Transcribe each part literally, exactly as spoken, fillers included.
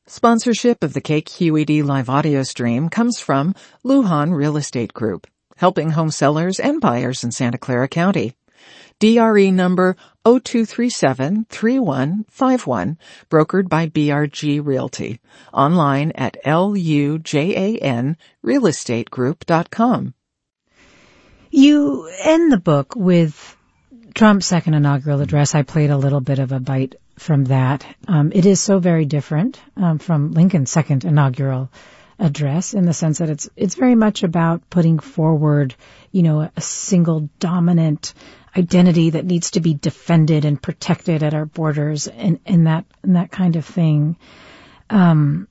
Sponsorship of the K Q E D live audio stream comes from Lujan Real Estate Group, helping home sellers and buyers in Santa Clara County. D R E number zero two three seven three one five one, brokered by B R G Realty. Online at L U J A N real estate group dot com. You end the book with Trump's second inaugural address. I played a little bit of a bite from that. Um, it is so very different um, from Lincoln's second inaugural address in the sense that it's it's very much about putting forward, you know, a single dominant identity that needs to be defended and protected at our borders and, and that and that kind of thing. Um,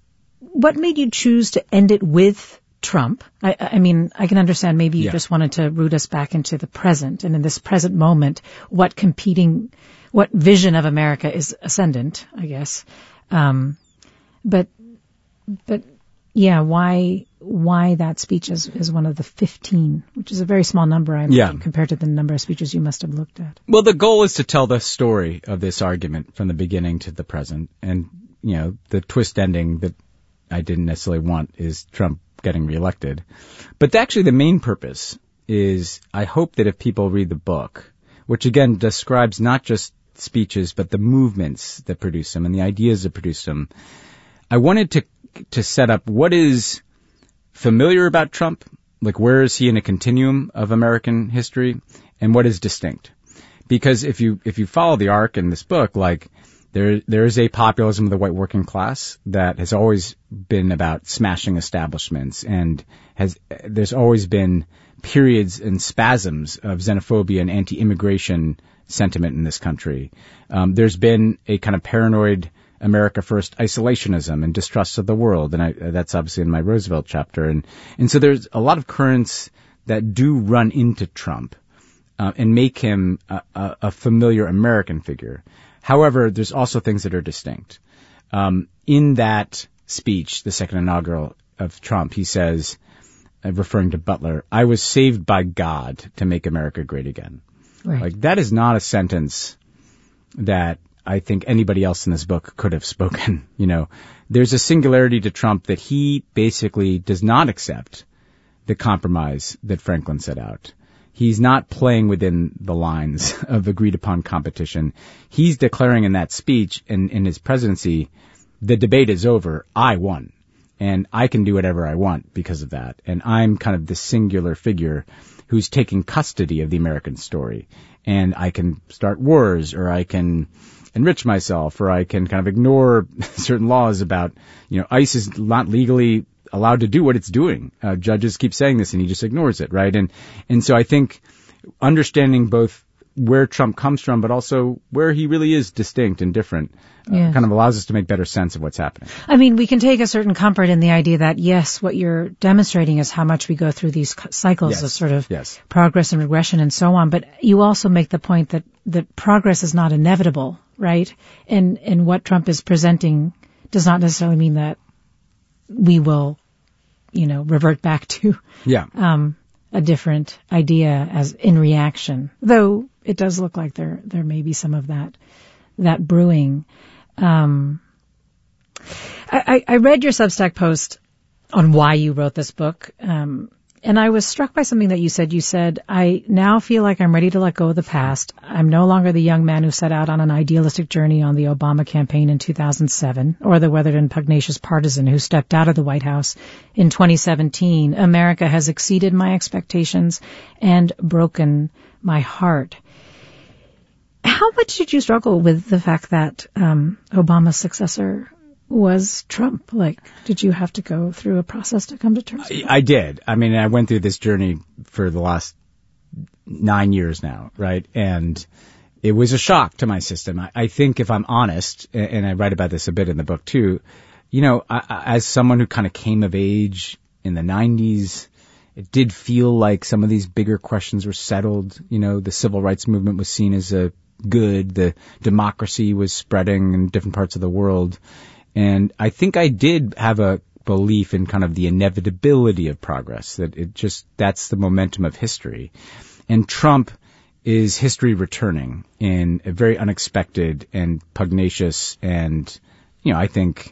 what made you choose to end it with Trump? I, I mean, I can understand maybe you yeah. just wanted to root us back into the present, and in this present moment, what competing, what vision of America is ascendant, I guess. Um, but, but yeah, why, why that speech is, is one of the fifteen, which is a very small number, I yeah. imagine, compared to the number of speeches you must have looked at. Well, the goal is to tell the story of this argument from the beginning to the present, and, you know, the twist ending that I didn't necessarily want is Trump getting reelected. But actually the main purpose is I hope that if people read the book, which again describes not just speeches, but the movements that produce them and the ideas that produce them, I wanted to to set up what is familiar about Trump, like where is he in a continuum of American history, and what is distinct. Because if you if you follow the arc in this book, like There, there is a populism of the white working class that has always been about smashing establishments, and has, there's always been periods and spasms of xenophobia and anti-immigration sentiment in this country. Um, there's been a kind of paranoid America First isolationism and distrust of the world, and I, that's obviously in my Roosevelt chapter. And, and so there's a lot of currents that do run into Trump, uh, and make him a, a, a familiar American figure. However, there's also things that are distinct. Um, in that speech, the second inaugural of Trump, he says, uh, referring to Butler, "I was saved by God to make America great again." Right. Like, that is not a sentence that I think anybody else in this book could have spoken. You know, there's a singularity to Trump that he basically does not accept the compromise that Franklin set out. He's not playing within the lines of agreed upon competition. He's declaring in that speech and in his presidency, the debate is over. I won. And I can do whatever I want because of that. And I'm kind of the singular figure who's taking custody of the American story. And I can start wars, or I can enrich myself, or I can kind of ignore certain laws about, you know, ICE is not legally allowed to do what it's doing. Uh, judges keep saying this and he just ignores it, right? And and so I think understanding both where Trump comes from, but also where he really is distinct and different, uh, yes. kind of allows us to make better sense of what's happening. I mean, we can take a certain comfort in the idea that, yes, what you're demonstrating is how much we go through these cycles yes. of sort of yes. progress and regression and so on. But you also make the point that, that progress is not inevitable, right? And, and what Trump is presenting does not necessarily mean that we will, you know, revert back to yeah. um, a different idea as in reaction. Though it does look like there there may be some of that that brewing. Um, I, I read your Substack post on why you wrote this book, um, and I was struck by something that you said. You said, "I now feel like I'm ready to let go of the past. I'm no longer the young man who set out on an idealistic journey on the Obama campaign in two thousand seven, or the weathered and pugnacious partisan who stepped out of the White House in twenty seventeen. America has exceeded my expectations and broken my heart." How much did you struggle with the fact that um, Obama's successor was Trump? Like, did you have to go through a process to come to terms with that? I did. I mean, I went through this journey for the last nine years now, right? And it was a shock to my system. I, I think if I'm honest, and I write about this a bit in the book too, you know, I, as someone who kind of came of age in the nineties, it did feel like some of these bigger questions were settled. You know, the civil rights movement was seen as a good. The democracy was spreading in different parts of the world. And I think I did have a belief in kind of the inevitability of progress, that it just, that's the momentum of history. And Trump is history returning in a very unexpected and pugnacious and, you know, I think